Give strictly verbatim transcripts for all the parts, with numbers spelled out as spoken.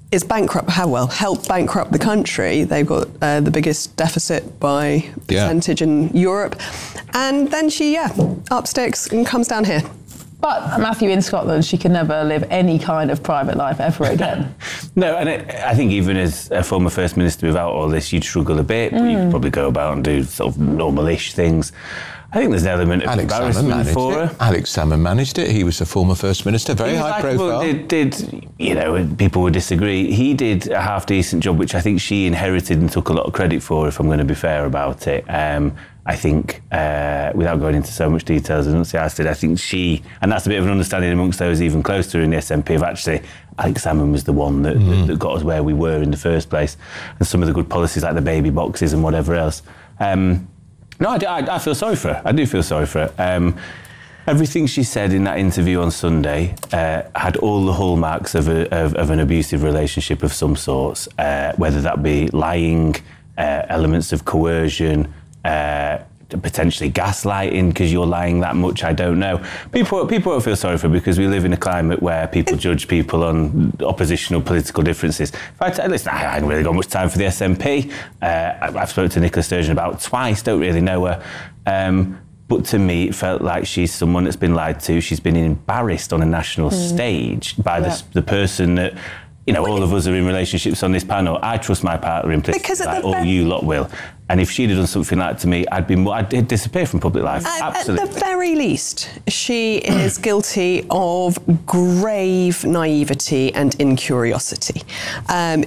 is bankrupt, how well, helped bankrupt the country. They've got uh, the biggest deficit by percentage yeah. in Europe. And then she, yeah, up sticks and comes down here. But Matthew, in Scotland, she can never live any kind of private life ever again. No, and it, I think even as a former First Minister without all this, you'd struggle a bit, but mm. you could probably go about and do sort of normal-ish things. I think there's an element of Alex embarrassment for her. It. Alex Salmond managed it. He was the former First Minister, very high profile. Did, did, you know, people would disagree. He did a half-decent job, which I think she inherited and took a lot of credit for, if I'm going to be fair about it. Um, I think, uh, without going into so much detail as Annunciata did, I think she, and that's a bit of an understanding amongst those even closer in the S N P, of actually, Alex Salmond was the one that, mm. that, that got us where we were in the first place, and some of the good policies like the baby boxes and whatever else. Um, No, I, I, I feel sorry for her. I do feel sorry for her. Um, everything she said in that interview on Sunday uh, had all the hallmarks of, a, of, of an abusive relationship of some sorts, uh, whether that be lying, uh, elements of coercion, uh, potentially gaslighting because you're lying that much, I don't know. People people won't feel sorry for her because we live in a climate where people judge people on oppositional political differences. If I t- listen, I haven't really got much time for the S N P. Uh, I've spoken to Nicola Sturgeon about twice, don't really know her. Um, but to me, it felt like she's someone that's been lied to. She's been embarrassed on a national mm. stage by yeah. the, the person that, you know, all of us are in relationships on this panel. I trust my partner implicitly, like all you lot will. And if she'd have done something like that to me, I'd be more, I'd disappear from public life. Uh, Absolutely. At the very least, she is guilty of grave naivety and incuriosity. Um,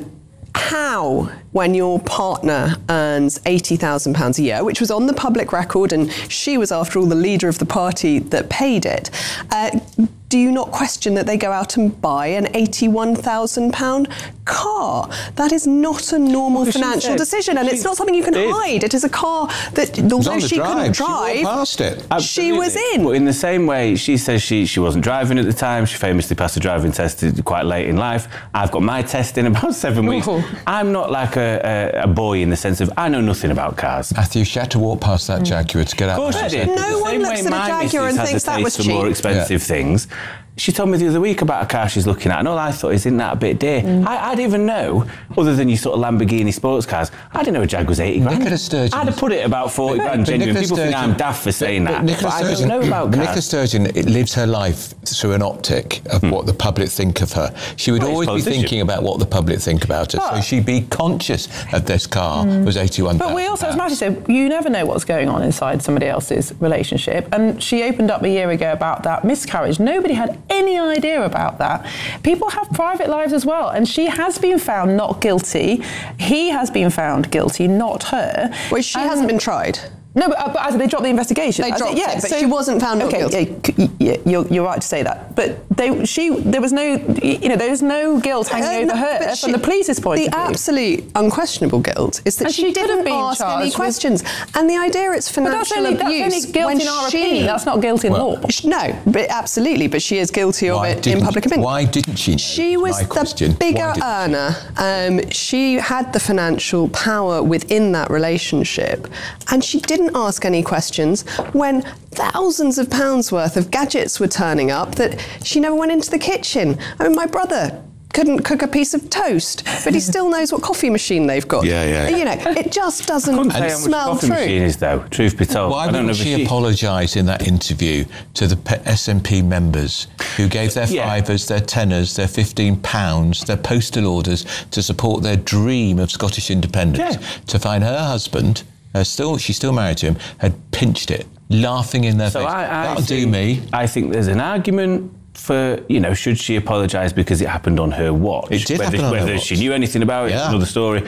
how, when your partner earns eighty thousand pounds a year, which was on the public record, and she was, after all, the leader of the party that paid it, uh, do you not question that they go out and buy an eighty-one thousand pounds car? That is not a normal well, financial said, decision, and it's not something you can did. hide. It is a car that, although she drive. couldn't drive, she, past it. she was in. But in the same way, she says she, she wasn't driving at the time. She famously passed the driving test quite late in life. I've got my test in about seven weeks. Ooh. I'm not like a, a, a boy in the sense of I know nothing about cars. Matthew, she had to walk past that Jaguar to get out. Of course she did. No one looks at a Jaguar and thinks that was cheap. For more expensive yeah. things. She told me the other week about a car she's looking at, and all I thought is, isn't that a bit dear? Mm. I, I didn't even know, other than your sort of Lamborghini sports cars, I didn't know a Jag was eighty grand. Nicola Sturgeon. I'd have put it about forty but, grand, genuine. People Sturgeon, think I'm daft for saying but, that, but, but I don't know about cars. Nicola Sturgeon it lives her life through an optic of hmm. what the public think of her. She would well, always be thinking about what the public think about her, but, so she'd be conscious of this car mm. was eighty-one thousand. But we also, as Matthew said, you never know what's going on inside somebody else's relationship, and she opened up a year ago about that miscarriage. Nobody had any idea about that. People have private lives as well, and she has been found not guilty. He has been found guilty, not her. Well, she um, hasn't been tried. No, but, uh, but as they dropped the investigation. They dropped it, yeah, it, but so, she wasn't found not okay, guilty. Yeah, yeah, you're, you're right to say that. But they, she, there was no, you know, there was no guilt hanging uh, over no, her from she, the police's point the of view. The absolute unquestionable guilt is that and she, she didn't ask any questions. With... And the idea it's financial but that's only, abuse. That's only guilt when in our she, opinion. That's not guilt in well, law. No, but absolutely. But she is guilty why of it in public opinion. Why didn't she? She was the question. bigger earner. Um, she had the financial power within that relationship, and she didn't ask any questions. When thousands of pounds worth of gadgets were turning up that she never went into the kitchen. I mean, my brother couldn't cook a piece of toast, but he still knows what coffee machine they've got. Yeah, yeah. You know, it just doesn't I say smell how much coffee through. Machine is, though, truth be told. Why I don't didn't know she, she apologise in that interview to the S N P members who gave their yeah. fivers, their tenors, their fifteen pounds, their postal orders to support their dream of Scottish independence? Yeah. To find her husband, uh, still she's still married to him, had pinched it, laughing in their so face. I, I That'll think, do me. I think there's an argument for, you know, should she apologise because it happened on her watch? It did whether, happen on whether her watch. she knew anything about it, yeah. it's another story.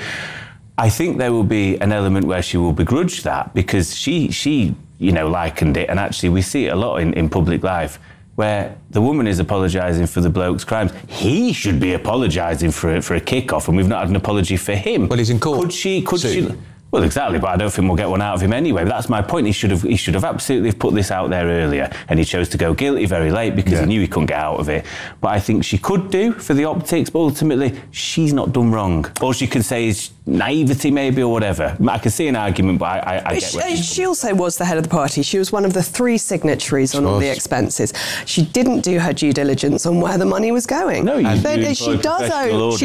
I think there will be an element where she will begrudge that because she, she you know, likened it, and actually we see it a lot in, in public life, where the woman is apologising for the bloke's crimes. He should be apologising for, for a kick-off, and we've not had an apology for him. Well, he's in court. Could she... Could soon. she Well, exactly, but I don't think we'll get one out of him anyway. But that's my point. He should have he should have absolutely put this out there earlier, and he chose to go guilty very late because yeah. he knew he couldn't get out of it. But I think she could do for the optics, but ultimately, she's not done wrong. All she can say is naivety maybe or whatever. I can see an argument, but I, I, I get she, where she also was the head of the party. She was one of the three signatories on all the expenses. She didn't do her due diligence on where the money was going. No, you, but you she does owe...